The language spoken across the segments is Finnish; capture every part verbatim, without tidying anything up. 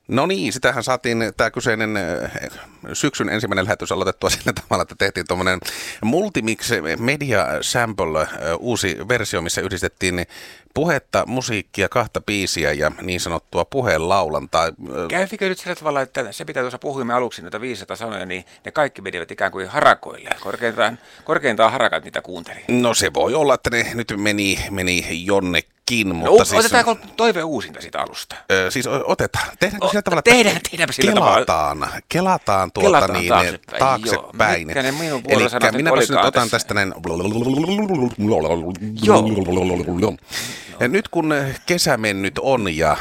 No niin, sitähän saatiin tämä kyseinen syksyn ensimmäinen lähetys aloitettua sillä tavalla, että tehtiin tuommoinen Multimix Media Sample uusi versio, missä yhdistettiin puhetta, musiikkia, kahta biisiä ja niin sanottua puheenlaulantaa. Käyfikö nyt sillä tavalla, että se mitä tuossa puhuimme aluksi, noita viisisataa sanoja, niin ne kaikki menivät ikään kuin harakoille. Korkeintaan, korkeintaan harakat niitä kuunteli. No se voi olla, että ne nyt meni, meni jonnekin. Mutta no, siis, otetaanko toive uusinta siitä alusta? Ö, siis otetaan. Tehdäänkö o, sillä tavalla, tehdään, että tehdäänkö sillä kelataan, tavalla? Kelataan tuolta kelataan niin taaksepäin. taaksepäin. Mitkä ne minun Eli minäpäs nyt otan tässä? tästä näin. Joo. Ja nyt kun kesä mennyt on ja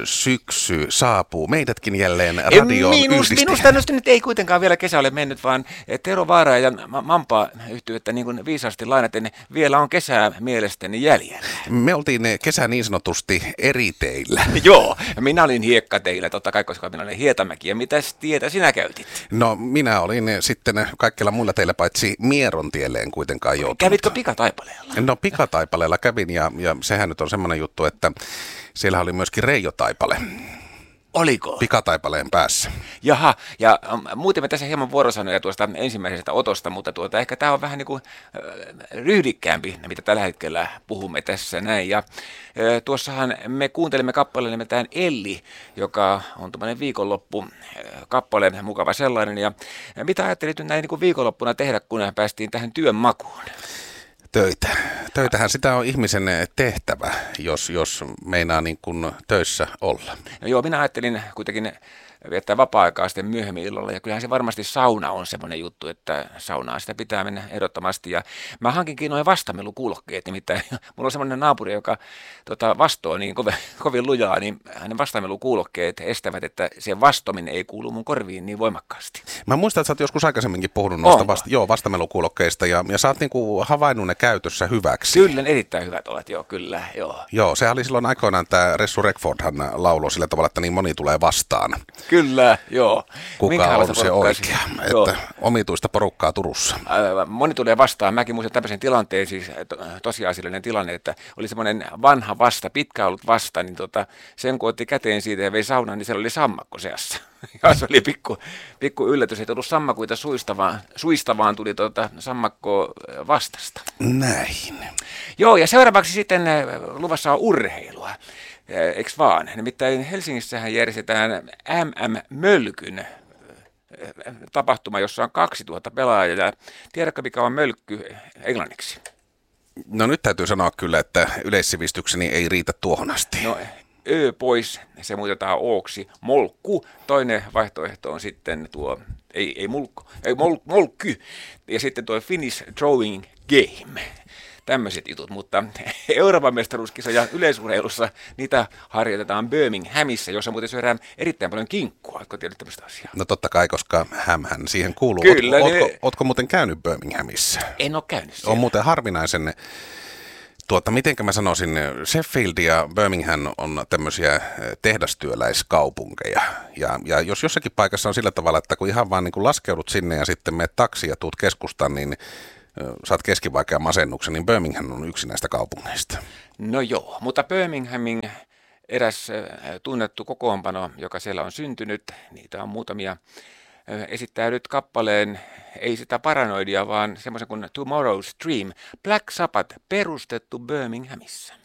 syksy saapuu, meidätkin jälleen radioon Minus, yhdistetään. Minusta minusta nyt ei kuitenkaan vielä kesä ole mennyt, vaan Tero Vaara ja Mampa yhtyy, että niin kuin viisaasti lainaten, vielä on kesää mielestäni jäljellä. Me oltiin kesä niin sanotusti eri teillä. Joo, minä olin hiekkateillä, totta kai, koska minä olin Hietamäki. Ja mitäs tietä sinä käytit? No minä olin sitten kaikilla muilla teillä paitsi Mieron tielle en kuitenkaan joutunut. Kävitkö pikataipaleella? No pikataipaleella kävin ja, ja sehän nyt on semmoinen juttu, että siellä oli myöskin Reijo Taipale. Oliko? Pikataipaleen päässä. Jaha, ja um, muutimme tässä hieman vuorosanoja tuosta ensimmäisestä otosta, mutta tuota, ehkä tämä on vähän niin kuin äh, ryhdikkäämpi, mitä tällä hetkellä puhumme tässä näin. Ja äh, tuossahan me kuuntelimme kappaleen nimeltään Elli, joka on tuommoinen viikonloppu äh, kappale, mukava sellainen. Ja äh, mitä ajattelit näin niin kuin viikonloppuna tehdä, kun päästiin tähän työn makuun? Töitä. Töitähän sitä on ihmisen tehtävä, jos, jos meinaa niin kuin töissä olla. No joo, minä ajattelin kuitenkin viettää vapaa-aikaa sitten myöhemmin illalla, ja kyllähän se varmasti sauna on semmoinen juttu, että saunaa sitä pitää mennä ehdottomasti, ja mä hankinkin noin vastamelukuulokkeet, nimittäin mulla on semmoinen naapuri, joka tota, vastoo niin kovin, kovin lujaa, niin hänen vastamelukuulokkeet estävät, että se vastominen ei kuulu mun korviin niin voimakkaasti. Mä muistan, että sä oot joskus aikaisemminkin puhunut noista vasta, joo, vastamelukuulokkeista, ja, ja sä oot niinku havainnut ne käytössä hyväksi. Kyllä, erittäin hyvät olet, joo, kyllä, joo. Joo, sehän oli silloin aikoinaan tämä Ressu Rekfordhan lauloi sillä tavalla, että niin moni tulee vastaan. Kyllä, joo. Kuka on se oikea, että omituista porukkaa Turussa. Moni tulee vastaan. Mäkin muistan tämmöisen tilanteen, siis tosiasiallinen tilanne, että oli semmoinen vanha vasta, pitkä ollut vasta, niin tota, sen kun otti käteen siitä ja vei saunaan, niin siellä oli sammakko seassa. Ja se oli pikku, pikku yllätys, ei tullut sammakuita suista, vaan, suista, vaan tuli tota sammakko vastasta. Näin. Joo, ja seuraavaksi sitten luvassa on urheilua. Eiks vaan? Nimittäin Helsingissähän järjestetään M M-mölkyn tapahtuma, jossa on kaksituhatta pelaajaa. Tiedätkö, mikä on mölkky englanniksi? No nyt täytyy sanoa kyllä, että yleissivistykseni ei riitä tuohon asti. No, ö pois, se muutetaan ooksi. Molkku. Toinen vaihtoehto on sitten tuo, ei, ei mulkku, ei mol, molkky. Ja sitten tuo Finnish Throwing Game. Tämmöiset jutut, mutta Euroopan mestaruuskisoja yleisurheilussa niitä harjoitetaan Birminghamissa, jossa muuten syödään erittäin paljon kinkkua. Oletko tiedät tämmöistä asiaa? No totta kai, koska hämhän siihen kuuluu. Kyllä. Ootko, ne... ootko, ootko muuten käynyt Birminghamissa? En ole käynyt siellä. On muuten harvinaisen, tuota, mitenkä mä sanoisin, Sheffield ja Birmingham on tämmöisiä tehdastyöläiskaupunkeja. Ja, ja jos jossakin paikassa on sillä tavalla, että kun ihan vaan niin kuin laskeudut sinne ja sitten menet taksi ja tuut keskustaan, niin saat keskivaikean masennuksen, niin Birmingham on yksi näistä kaupungeista. No joo, mutta Birminghamin eräs tunnettu kokoonpano, joka siellä on syntynyt, niitä on muutamia, esittää nyt kappaleen, ei sitä paranoidia, vaan semmoisen kuin Tomorrow's Dream, Black Sabbath, perustettu Birminghamissa.